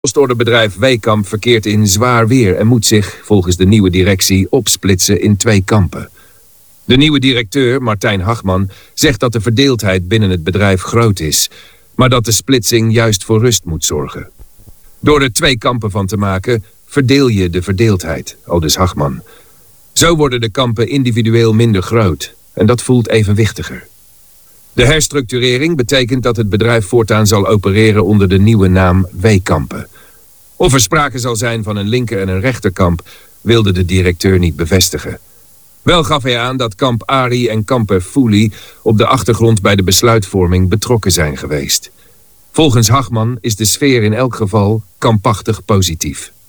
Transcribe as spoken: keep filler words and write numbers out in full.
Postorderbedrijf Weekamp verkeert in zwaar weer en moet zich, volgens de nieuwe directie, opsplitsen in twee kampen. De nieuwe directeur, Martijn Hagman, zegt dat de verdeeldheid binnen het bedrijf groot is, maar dat de splitsing juist voor rust moet zorgen. Door er twee kampen van te maken, verdeel je de verdeeldheid, aldus Hagman. Zo worden de kampen individueel minder groot en dat voelt evenwichtiger. De herstructurering betekent dat het bedrijf voortaan zal opereren onder de nieuwe naam Weekampen. Of er sprake zal zijn van een linker- en een rechterkamp, wilde de directeur niet bevestigen. Wel gaf hij aan dat kamp Ari en kamper Foelie op de achtergrond bij de besluitvorming betrokken zijn geweest. Volgens Hagman is de sfeer in elk geval kampachtig positief.